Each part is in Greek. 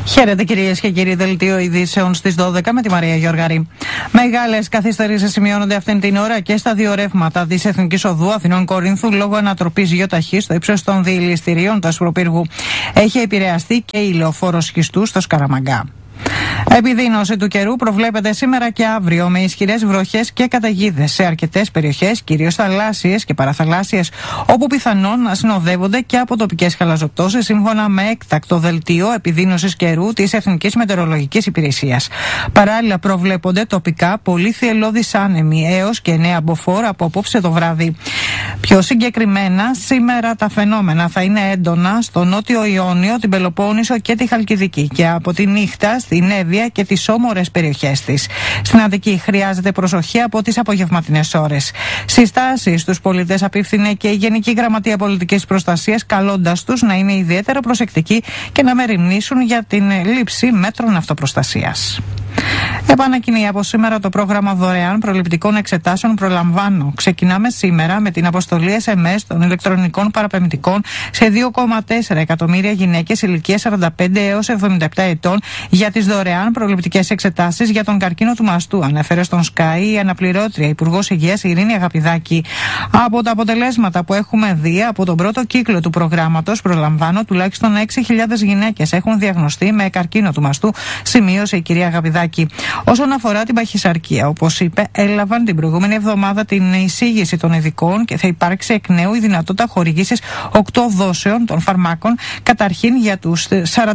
Χαίρετε κυρίες και κύριοι, δελτίο ειδήσεων στις 12 με τη Μαρία Γιώργαρη. Μεγάλες καθυστερήσεις σημειώνονται αυτήν την ώρα και στα δύο ρεύματα της Εθνικής Οδού Αθηνών Κορίνθου λόγω ανατροπής γεωταχής στο ύψος των διηληστηρίων του Ασπροπύργου. Έχει επηρεαστεί και η λεωφόρος Σχιστού στο Σκαραμαγκά. Επιδείνωση του καιρού προβλέπεται σήμερα και αύριο με ισχυρές βροχές και καταιγίδες σε αρκετές περιοχές, κυρίως θαλάσσιες και παραθαλάσσιες, όπου πιθανόν να συνοδεύονται και από τοπικές χαλαζοπτώσεις, σύμφωνα με έκτακτο δελτίο επιδείνωσης καιρού της Εθνικής Μετεωρολογικής Υπηρεσίας. Παράλληλα, προβλέπονται τοπικά πολύ θυελλώδεις άνεμοι έως και 9 μποφόρ από απόψε το βράδυ. Πιο συγκεκριμένα, σήμερα τα φαινόμενα θα είναι έντονα στο νότιο Ιόνιο, την Πελοπόννησο και τη Χαλκιδική και από τη νύχτα στην Εύβοια και τις όμορες περιοχές της. Στην Αττική χρειάζεται προσοχή από τις απογευματινές ώρες. Συστάσεις στους πολίτες απίφθινε και η Γενική Γραμματεία Πολιτικής Προστασίας, καλώντας τους να είναι ιδιαίτερα προσεκτικοί και να μεριμνήσουν για την λήψη μέτρων αυτοπροστασίας. Επανακοινεί από σήμερα το πρόγραμμα δωρεάν προληπτικών εξετάσεων Προλαμβάνω. Ξεκινάμε σήμερα με την αποστολή SMS των ηλεκτρονικών παραπεμπτικών σε 2,4 εκατομμύρια γυναίκες ηλικίας 45 έως 77 ετών για τις δωρεάν προληπτικές εξετάσεις για τον καρκίνο του μαστού, ανέφερε στον Sky η αναπληρώτρια Υπουργός Υγείας Ειρήνη Αγαπηδάκη. Από τα αποτελέσματα που έχουμε δει από τον πρώτο κύκλο του προγράμματος Προλαμβάνω, τουλάχιστον 6.000 γυναίκες έχουν διαγνωστεί με καρκίνο του μαστού, σημείωσε η κυρία Αγαπηδάκη. Όσον αφορά την παχυσαρκία, όπως είπε, έλαβαν την προηγούμενη εβδομάδα την εισήγηση των ειδικών και θα υπάρξει εκ νέου η δυνατότητα χορηγήσης 8 δόσεων των φαρμάκων, καταρχήν για τους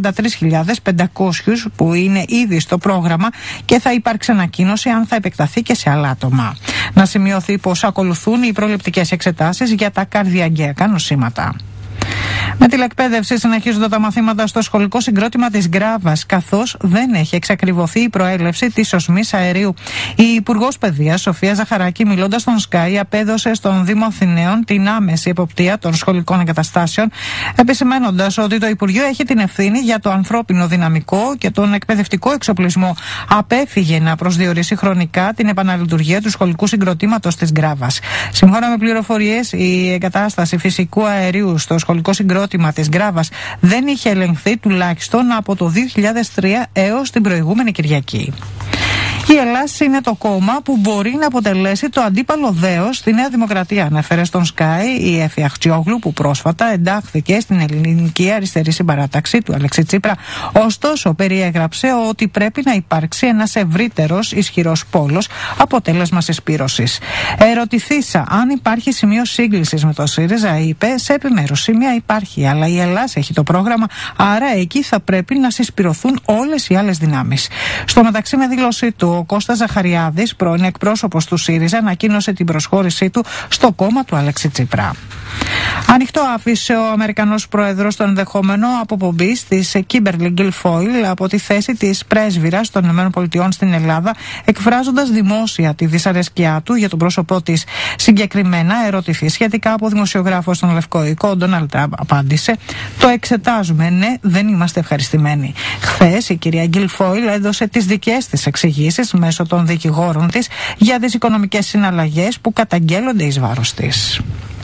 43.500 που είναι ήδη στο πρόγραμμα, και θα υπάρξει ανακοίνωση αν θα επεκταθεί και σε άλλα άτομα. Να σημειωθεί πως ακολουθούν οι προληπτικές εξετάσεις για τα καρδιαγγειακά νοσήματα. Με τηλεκπαίδευση συνεχίζονται τα μαθήματα στο σχολικό συγκρότημα της Γκράβας, καθώς δεν έχει εξακριβωθεί η προέλευση της οσμής αερίου. Η Υπουργός Παιδείας, Σοφία Ζαχαράκη, μιλώντας στον Sky, απέδωσε στον Δήμο Αθηναίων την άμεση εποπτεία των σχολικών εγκαταστάσεων, επισημαίνοντας ότι το Υπουργείο έχει την ευθύνη για το ανθρώπινο δυναμικό και τον εκπαιδευτικό εξοπλισμό. Απέφυγε να προσδιορίσει χρονικά την επαναλειτουργία του σχολικού συγκροτήματος της Γκράβας. Σύμφωνα με πληροφορίες, η εγκατάσταση φυσικού αερίου στο σχολικό συγκρότημα της Γκράβας δεν είχε ελεγχθεί τουλάχιστον από το 2003 έως την προηγούμενη Κυριακή. Η Ελλάς είναι το κόμμα που μπορεί να αποτελέσει το αντίπαλο δέος στη Νέα Δημοκρατία, ανέφερε στον Sky η Εφη Αχτσιόγλου, που πρόσφατα εντάχθηκε στην ελληνική αριστερή συμπαράταξη του Αλέξη Τσίπρα. Ωστόσο, περιέγραψε ότι πρέπει να υπάρξει ένας ευρύτερος ισχυρός πόλος, αποτέλεσμα συσπήρωσης. Ερωτηθήσα αν υπάρχει σημείο σύγκλησης με το ΣΥΡΙΖΑ, είπε: σε επιμέρους σημεία υπάρχει, αλλά η Ελλάς έχει το πρόγραμμα, άρα εκεί θα πρέπει να συσπηρωθούν όλες οι άλλες δυνάμεις. Στο μεταξύ, με δήλωσή του, ο Κώστας Ζαχαριάδης, πρώην εκπρόσωπος του ΣΥΡΙΖΑ, ανακοίνωσε την προσχώρησή του στο κόμμα του Αλέξη Τσίπρα. Ανοιχτό άφησε ο Αμερικανός πρόεδρος το ενδεχόμενο αποπομπής της Kimberly Guilfoyle από τη θέση της πρέσβυρας των ΗΠΑ στην Ελλάδα, εκφράζοντας δημόσια τη δυσαρέσκειά του για τον πρόσωπό της. Συγκεκριμένα, ερωτηθεί σχετικά από δημοσιογράφο στον Λευκό Οίκο, ο Ντόναλντ Τραμπ απάντησε: το εξετάζουμε, ναι, δεν είμαστε ευχαριστημένοι. Χθες η κυρία Guilfoyle έδωσε τις δικές της εξηγήσεις μέσω των δικηγόρων της για τις οικονομικές συναλλαγές που καταγγέλλονται εις βάρος της.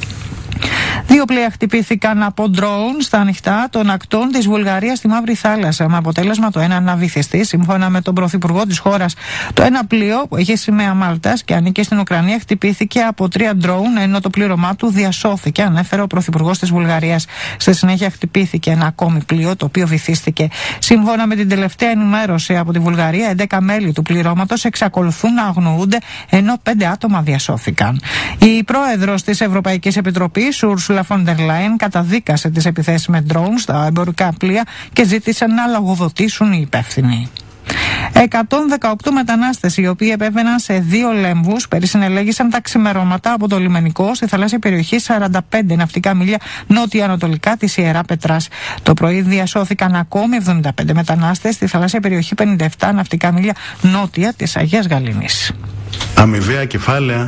Δύο πλοία χτυπήθηκαν από ντρόουν στα ανοιχτά των ακτών της Βουλγαρίας στη Μαύρη Θάλασσα, με αποτέλεσμα το ένα να βυθιστεί, σύμφωνα με τον πρωθυπουργό της χώρας. Το ένα πλοίο, που έχει σημαία Μάλτας και ανήκει στην Ουκρανία, χτυπήθηκε από 3 ντρόουν, ενώ το πλήρωμά του διασώθηκε, ανέφερε ο πρωθυπουργός της Βουλγαρίας. Στη συνέχεια χτυπήθηκε ένα ακόμη πλοίο, το οποίο βυθίστηκε. Σύμφωνα με την τελευταία ενημέρωση από τη Βουλγαρία, 11 μέλη του πληρώματος εξακολουθούν να αγνοούνται, ενώ 5 άτομα διασώθηκαν. Η πρόεδρος της Ευρωπαϊκής Επιτροπής, Ursula von der Leyen, καταδίκασε τις επιθέσεις με ντρόουν στα εμπορικά πλοία και ζήτησε να λογοδοτήσουν οι υπεύθυνοι. 118 μετανάστες, οι οποίοι επέβαιναν σε 2 λέμβους, περισυνελέγησαν τα ξημερώματα από το λιμενικό στη θαλάσσια περιοχή 45 ναυτικά μίλια νότια-ανατολικά της Ιερά Πετράς. Το πρωί διασώθηκαν ακόμη 75 μετανάστες στη θαλάσσια περιοχή 57 ναυτικά μίλια νότια της Αγίας Γαλήνης. Αμοιβαία κεφάλαια.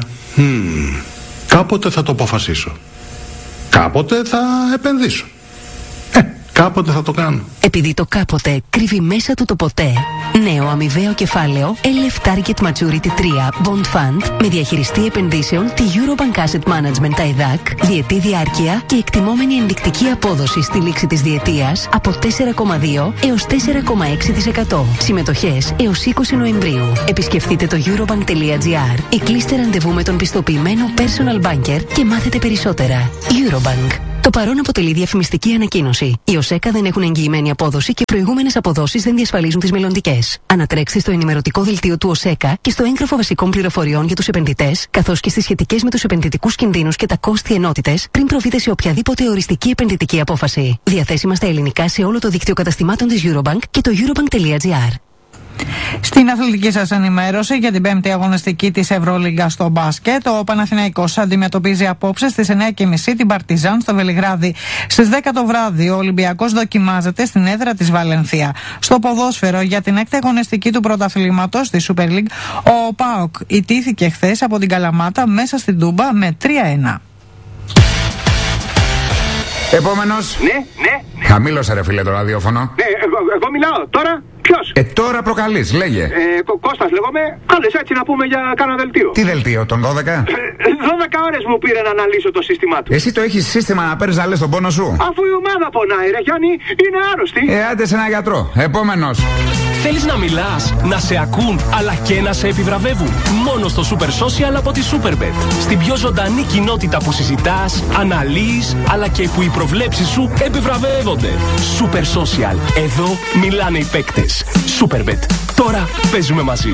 Κάποτε θα το αποφασίσω. Κάποτε θα επενδύσω. Κάποτε θα το κάνω. Επειδή το κάποτε κρύβει μέσα του το ποτέ. Νέο αμοιβαίο κεφάλαιο LF Target Maturity 3 Bond Fund με διαχειριστή επενδύσεων τη Eurobank Asset Management ΤΑΙΔΑΚ, διετή διάρκεια και εκτιμόμενη ενδεικτική απόδοση στη λήξη της διετίας από 4,2 έως 4,6%. Συμμετοχές έως 20 Νοεμβρίου. Επισκεφτείτε το eurobank.gr ή κλείστε ραντεβού με τον πιστοποιημένο personal banker και μάθετε περισσότερα. Eurobank. Το παρόν αποτελεί διαφημιστική ανακοίνωση. Οι ΟΣΕΚΑ δεν έχουν εγγυημένη απόδοση και προηγούμενες αποδόσεις δεν διασφαλίζουν τις μελλοντικές. Ανατρέξτε στο ενημερωτικό δελτίο του ΟΣΕΚΑ και στο έγγραφο βασικών πληροφοριών για τους επενδυτές, καθώς και στις σχετικές με τους επενδυτικούς κινδύνους και τα κόστη ενότητες, πριν προβείτε σε οποιαδήποτε οριστική επενδυτική απόφαση. Διαθέσιμα στα ελληνικά σε όλο το δίκτυο καταστημάτων της Eurobank και το eurobank.gr. Στην αθλητική σας ενημέρωση για την 5η αγωνιστική της Ευρωλίγκα στο μπάσκετ, ο Παναθηναϊκός αντιμετωπίζει απόψε στις 9:30 την Παρτιζάν στο Βελιγράδι. Στις 10 το βράδυ ο Ολυμπιακός δοκιμάζεται στην έδρα της Βαλενθία. Στο ποδόσφαιρο, για την 6η αγωνιστική του πρωταθλήματος στη Super League, ο ΠΑΟΚ ιτήθηκε χθες από την Καλαμάτα μέσα στην Τούμπα με 3-1. Επόμενος. Ναι. Χαμήλωσε ρε φίλε το ραδιόφωνο. Ναι, εγώ μιλάω τώρα. Ποιος? Τώρα προκαλείς, λέγε. Κώστας λέγομαι. Κάλες έτσι να πούμε για κάνα δελτίο. Τι δελτίο, τον 12? 12 ώρες μου πήρε να αναλύσω το σύστημά του. Εσύ το έχεις σύστημα να παίρνεις να λες τον πόνο σου? Αφού η ομάδα πονάει ρε Γιάννη, είναι άρρωστη. Άντε σε ένα γιατρό. Επόμενος. Θέλεις να μιλάς, να σε ακούν, αλλά και να σε επιβραβεύουν? Μόνο στο Super Social από τη Superbet. Στην πιο ζωντανή κοινότητα που συζητάς, αναλύεις, αλλά και που οι προβλέψεις σου επιβραβεύονται. Super Social. Εδώ μιλάνε οι παίκτες. Superbet. Τώρα παίζουμε μαζί.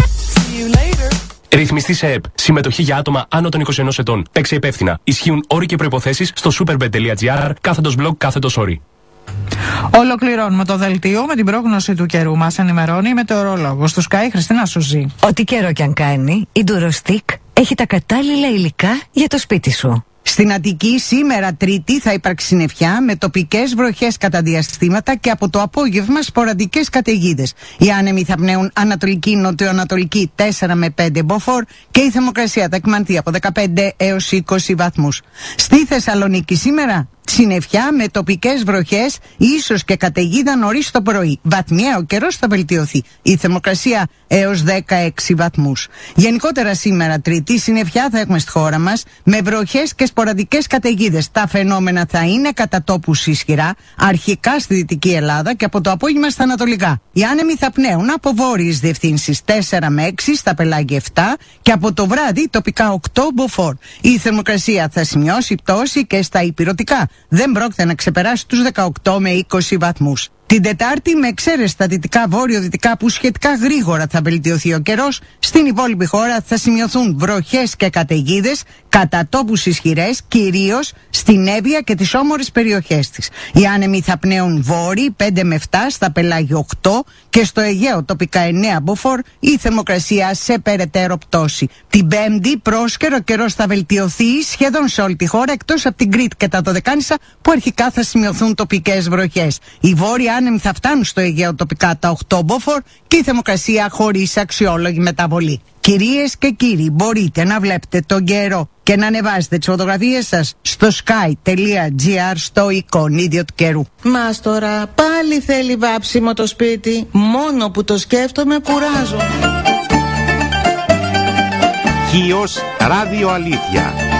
Ρυθμιστή σε ΕΠ. Συμμετοχή για άτομα άνω των 21 ετών. Παίξε υπεύθυνα. Ισχύουν όροι και προϋποθέσεις στο superbet.gr/blog/όροι. Ολοκληρώνουμε το δελτίο με την πρόγνωση του καιρού. Μας ενημερώνει η μετεωρολόγος του Sky, Χριστίνα Σουζή. Ό,τι καιρό κι αν κάνει, η Durostick έχει τα κατάλληλα υλικά για το σπίτι σου. Στην Αττική σήμερα Τρίτη θα υπάρξει συννεφιά με τοπικές βροχές κατά διαστήματα και από το απόγευμα σποραδικές καταιγίδες. Οι άνεμοι θα πνέουν ανατολική-νοτιοανατολική 4 με 5 μποφόρ και η θερμοκρασία θα εκμανθεί από 15 έως 20 βαθμούς. Στη Θεσσαλονίκη σήμερα συννεφιά με τοπικές βροχές, ίσως και καταιγίδα νωρίς το πρωί. Βαθμιαία ο καιρός θα βελτιωθεί. Η θερμοκρασία έως 16 βαθμούς. Γενικότερα σήμερα Τρίτη συννεφιά θα έχουμε στη χώρα μας με βροχές και σποραδικές καταιγίδες. Τα φαινόμενα θα είναι κατά τόπους ισχυρά, αρχικά στη Δυτική Ελλάδα και από το απόγευμα στα Ανατολικά. Οι άνεμοι θα πνέουν από βόρειες διευθύνσεις 4 με 6, στα πελάγια 7 και από το βράδυ τοπικά 8 μποφόρ. Η θερμοκρασία θα σημειώσει πτώση και στα ηπειρωτικά. Δεν πρόκειται να ξεπεράσει τους 18 με 20 βαθμούς. Την Τετάρτη, με εξαίρεση στα δυτικά βόρειο-δυτικά που σχετικά γρήγορα θα βελτιωθεί ο καιρός, στην υπόλοιπη χώρα θα σημειωθούν βροχές και καταιγίδες, κατά τόπους ισχυρές, κυρίως στην Εύβοια και τις όμορες περιοχές της. Οι άνεμοι θα πνέουν βόρειοι 5 με 7, στα πελάγια 8 και στο Αιγαίο τοπικά 9 μποφόρ, η θερμοκρασία σε περαιτέρω πτώση. Την Πέμπτη, πρόσκαιρο καιρός θα βελτιωθεί σχεδόν σε όλη τη χώρα, εκτός από την Κρήτη και τα Δωδεκάνησα που αρχικά θα σημειωθούν τοπικές βροχές. Οι βόρειοι άνεμοι θα φτάνουν στο Αιγαίο τοπικά τα 8 μποφόρ και η θερμοκρασία χωρίς αξιόλογη μεταβολή. Κυρίες και κύριοι, μπορείτε να βλέπετε τον καιρό και να ανεβάσετε τις φωτογραφίες σας στο sky.gr στο εικονίδιο του καιρού. Μας τώρα πάλι θέλει βάψιμο το σπίτι. Μόνο που το σκέφτομαι κουράζω. Χίος Ράδιο Αλήθεια.